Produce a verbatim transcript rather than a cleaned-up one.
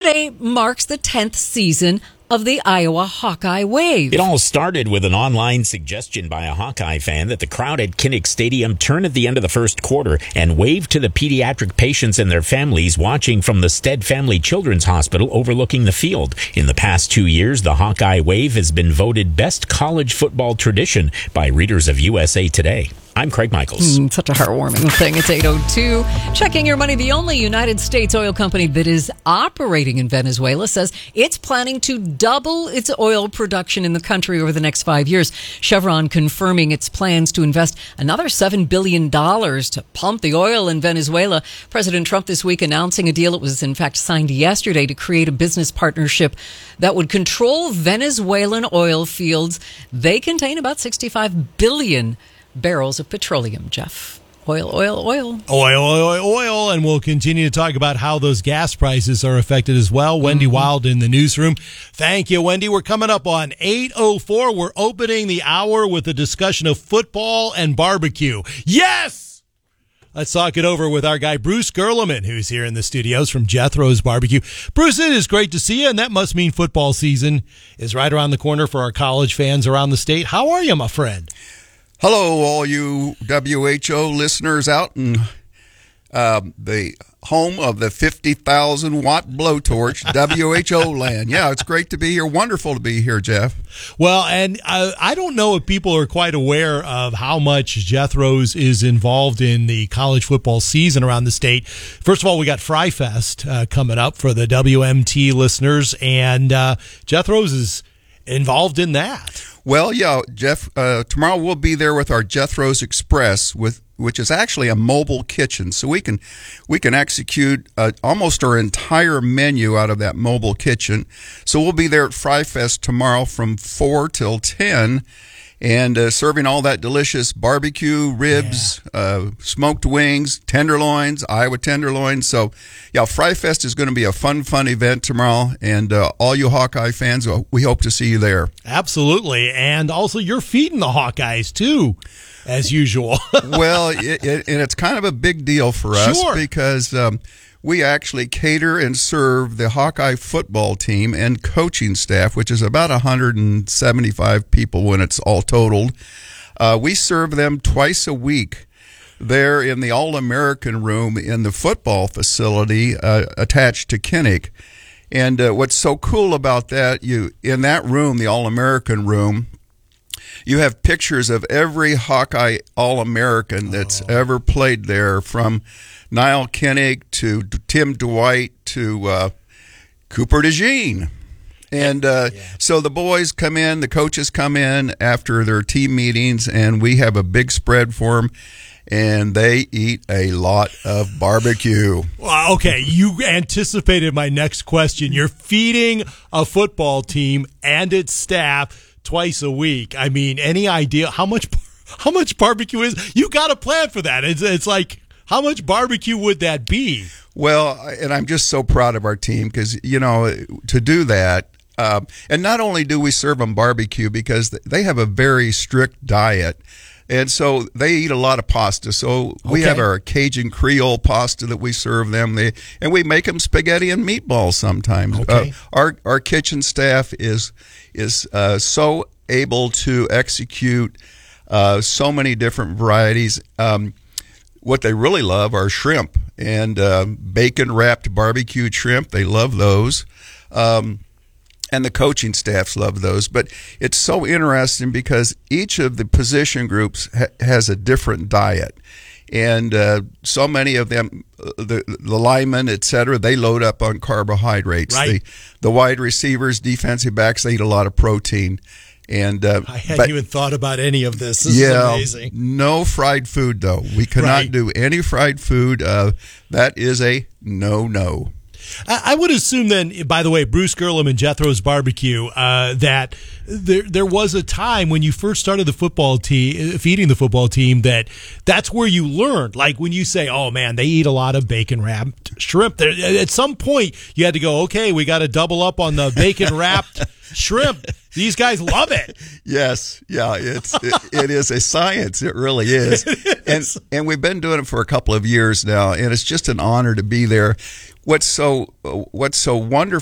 today marks the tenth season of the Iowa Hawkeye Wave. It all started with an online suggestion by a Hawkeye fan that the crowd at Kinnick Stadium turn at the end of the first quarter and wave to the pediatric patients and their families watching from the Stead Family Children's Hospital overlooking the field. In the past two years, the Hawkeye Wave has been voted best college football tradition by readers of U S A Today. I'm Craig Michaels. Mm, such a heartwarming thing. It's eight oh two. Checking your money. The only United States oil company that is operating in Venezuela says it's planning to double its oil production in the country over the next five years. Chevron confirming its plans to invest another seven billion dollars to pump the oil in Venezuela. President Trump this week announcing a deal that was in fact signed yesterday to create a business partnership that would control Venezuelan oil fields. They contain about sixty-five billion barrels of petroleum, Jeff. Oil, oil, oil. Oil, oil, oil. And we'll continue to talk about how those gas prices are affected as well. Mm-hmm. Wendy Wild in the newsroom. Thank you, Wendy. We're coming up on eight oh four. We're opening the hour with a discussion of football and barbecue. Yes! Let's talk it over with our guy, Bruce Gerleman, who's here in the studios from Jethro's Barbecue. Bruce, it is great to see you, and that must mean football season is right around the corner for our college fans around the state. How are you, my friend? Hello, all you W H O listeners out in uh, the home of the fifty thousand watt blowtorch, W H O land. Yeah, it's great to be here. Wonderful to be here, Jeff. Well, and uh, I don't know if people are quite aware of how much Jethro's is involved in the college football season around the state. First of all, we got Fry Fest uh, coming up for the W M T listeners, and uh, Jethro's is involved in that. Well, yeah, Jeff, uh, tomorrow we'll be there with our Jethro's Express, with which is actually a mobile kitchen. So we can we can execute uh, almost our entire menu out of that mobile kitchen. So we'll be there at Fry Fest tomorrow from four till ten, and uh, serving all that delicious barbecue, ribs, yeah. uh, smoked wings, tenderloins, Iowa tenderloins. So, yeah, Fry Fest is going to be a fun, fun event tomorrow, and uh, all you Hawkeye fans, we hope to see you there. Absolutely, and also you're feeding the Hawkeyes, too, as usual. Well, it, it, and it's kind of a big deal for us sure. because um, we actually cater and serve the Hawkeye football team and coaching staff, which is about one hundred seventy-five people when it's all totaled. Uh, we serve them twice a week there in the All-American room in the football facility uh, attached to Kinnick. And uh, what's so cool about that, you in that room, the All-American room, you have pictures of every Hawkeye All-American that's oh. ever played there, from Niall Kinnick to Tim Dwight to uh, Cooper DeJean. And uh, yeah. so the boys come in, the coaches come in after their team meetings, and we have a big spread for them, and they eat a lot of barbecue. Well, okay, you anticipated my next question. You're feeding a football team and its staff twice a week. I mean, any idea how much how much barbecue is? You got to plan for that. It's it's like, how much barbecue would that be? Well, and I'm just so proud of our team because, you know, to do that, uh, and not only do we serve them barbecue because they have a very strict diet, and so they eat a lot of pasta. So we okay. have our Cajun Creole pasta that we serve them, they, and we make them spaghetti and meatballs sometimes. Okay. Uh, our our kitchen staff is is uh, so able to execute uh, so many different varieties. Um, what they really love are shrimp and uh, bacon-wrapped barbecued shrimp. They love those. Um, and the coaching staffs love those. But it's so interesting because each of the position groups ha- has a different diet. And uh, so many of them, the, the linemen, et cetera, they load up on carbohydrates. Right. The, the wide receivers, defensive backs, they eat a lot of protein. And uh, I hadn't but, even thought about any of this. This yeah, is amazing. No fried food, though. We cannot right. do any fried food. Uh, that is a no-no. I would assume then, by the way, Bruce Gerleman, Jethro's Barbecue, uh, that there there was a time when you first started the football team, feeding the football team, that that's where you learned. Like when you say, oh, man, they eat a lot of bacon-wrapped shrimp. There, at some point, you had to go, okay, we got to double up on the bacon-wrapped shrimp. These guys love it. Yes, yeah, it's it, it is a science. It really is. It is. And and we've been doing it for a couple of years now, and it's just an honor to be there. What's so what's so wonderful